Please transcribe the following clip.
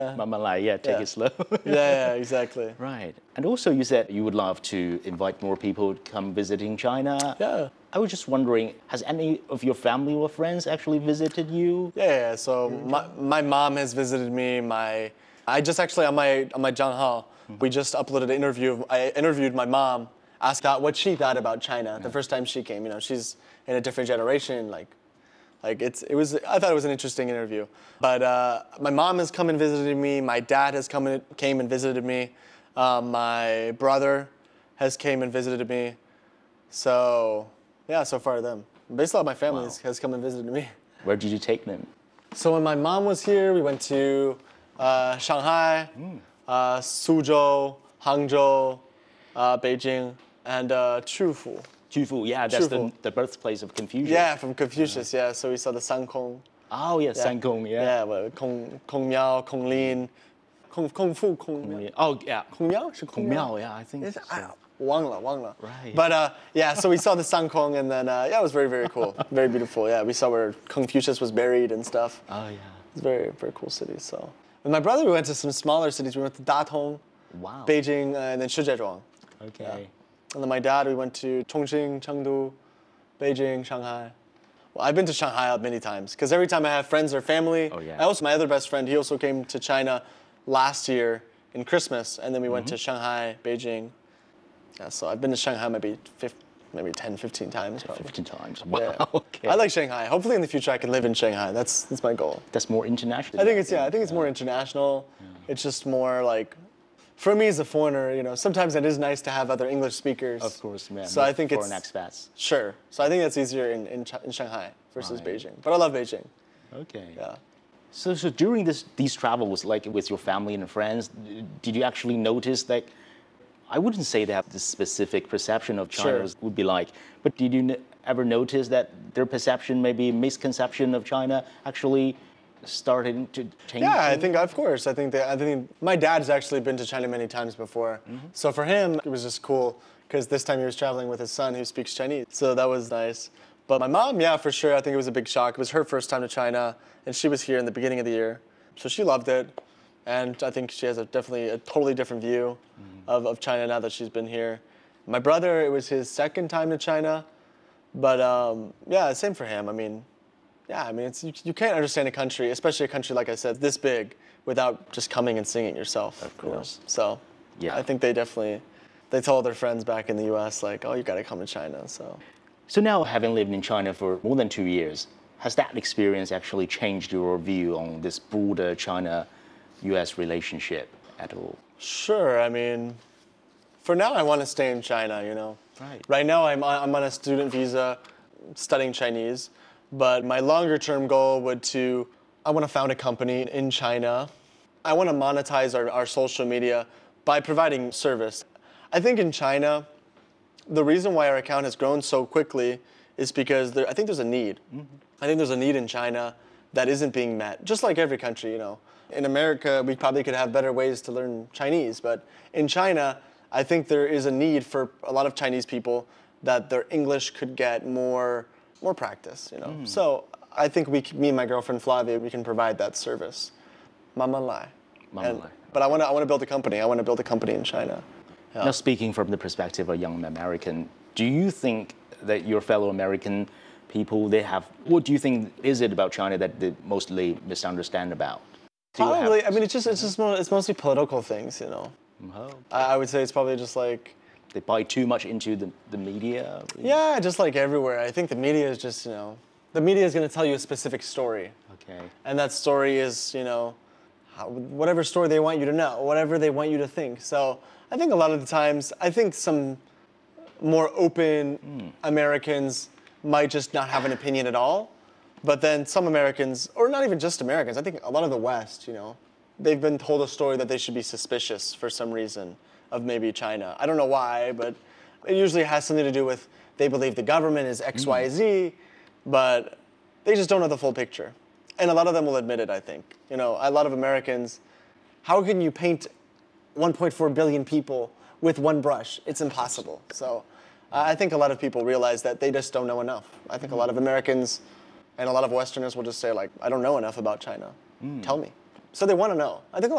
Mama Lai, yeah, take Yeah. it slow. Yeah, exactly. Right. And also you said you would love to invite more people to come visiting China. Yeah. I was just wondering, has any of your family or friends actually visited you? Yeah. So my mom has visited me. I just actually on my Zhanghao, we just uploaded an interview. I interviewed my mom, asked out what she thought about China the first time she came. You know, she's in a different generation. It was. I thought it was an interesting interview. But my mom has come and visited me. My dad has came and visited me. My brother has came and visited me. So yeah, so far them. Basically, all my family Wow. has come and visited me. Where did you take them? So when my mom was here, we went to Shanghai, Suzhou, Hangzhou, Beijing, and Qufu. Qufu, yeah, that's Qufu. the birthplace of Confucius. Yeah, from Confucius. Yeah, so we saw the Sangkong. Oh, yeah, Sangkong, yeah. Yeah, well, Kong Miao, Kong Lin, Kong Fu, Kong Miao. Oh, yeah. Kong Miao? 是 Kong Miao, yeah, I think so. 忘了. Right. But yeah, so we saw the Sangkong, and then yeah, it was very, very cool, very beautiful. Yeah, we saw where Confucius was buried and stuff. Oh, yeah. It's a very, very cool city. So with my brother, we went to some smaller cities. We went to Datong, Wow. Beijing, and then Shijiazhuang. Okay. And then my dad, we went to Chongqing, Chengdu, Beijing, Shanghai. Well, I've been to Shanghai many times because every time I have friends or family. Oh, yeah. My other best friend, he also came to China last year in Christmas, and then we went to Shanghai, Beijing. Yeah, so I've been to Shanghai maybe 10, 15 times. Probably. 15 times. Wow. Yeah. Okay. I like Shanghai. Hopefully in the future I can live in Shanghai. That's my goal. That's more international. I think it's more international. It's just more like, for me as a foreigner, you know, sometimes it is nice to have other English speakers. Of course, man. So I think foreign it's expats. sure. So I think that's easier in Shanghai versus Right. Beijing. But I love Beijing. Okay. Yeah. So during these travels, like with your family and friends, did you actually notice that? I wouldn't say they have this specific perception of China Sure. would be like, but did you ever notice that their perception, maybe misconception of China, actually started to change? Yeah, I think of course. I think my dad's actually been to China many times before. So for him, it was just cool because this time he was traveling with his son who speaks Chinese. So that was nice. But my mom, yeah, for sure, I think it was a big shock. It was her first time to China, and she was here in the beginning of the year. So she loved it. And I think she has definitely a totally different view of China now that she's been here. My brother, it was his second time to China. But yeah, same for him. I mean, yeah, I mean, you can't understand a country, especially a country, like I said, this big, without just coming and seeing it yourself. Of course. You know? So Yeah. I think they told their friends back in the U.S., like, oh, you got to come to China. So now, having lived in China for more than 2 years, has that experience actually changed your view on this broader China-U.S. relationship at all? Sure, I mean, for now, I want to stay in China, you know. Right. Right now, I'm on a student visa studying Chinese, but my longer term goal I want to found a company in China. I want to monetize our social media by providing service. I think in China, the reason why our account has grown so quickly is because I think there's a need. I think there's a need in China that isn't being met, just like every country, you know. In America, we probably could have better ways to learn Chinese, but in China, I think there is a need for a lot of Chinese people that their English could get more practice, you know. So I think me and my girlfriend Flavia, we can provide that service. Mama Lai. Mama Lai. But I want to build a company. I want to build a company in China. Yeah. Now, speaking from the perspective of a young American, do you think that your fellow American people, what do you think is it about China that they mostly misunderstand about? Probably, I mean, it's mostly political things, you know. Oh, I would say it's probably just like, they buy too much into the media? yeah, just like everywhere. I think the media is just, you know, the media is going to tell you a specific story. Okay. And that story is, you know, whatever story they want you to know, whatever they want you to think. So I think a lot of the times, I think some more open Americans might just not have an opinion at all. But then some Americans, or not even just Americans, I think a lot of the West, you know, they've been told a story that they should be suspicious for some reason of maybe China. I don't know why, but it usually has something to do with they believe the government is X, Y, Z, but they just don't know the full picture. And a lot of them will admit it, I think. You know, a lot of Americans, how can you paint 1.4 billion people with one brush? It's impossible. So I think a lot of people realize that they just don't know enough. I think a lot of Americans and a lot of Westerners will just say, like, I don't know enough about China. Tell me. So they want to know. I think a lot